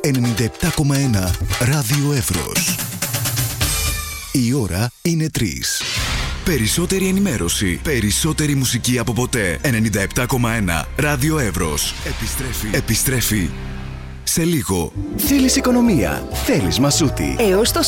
97,1 Ράδιο Εύρος. Η ώρα είναι 3. Περισσότερη ενημέρωση, περισσότερη μουσική από ποτέ. 97,1 Ράδιο Εύρος. Επιστρέφει σε λίγο. Θέλεις οικονομία, θέλεις Μασούτη. Έως το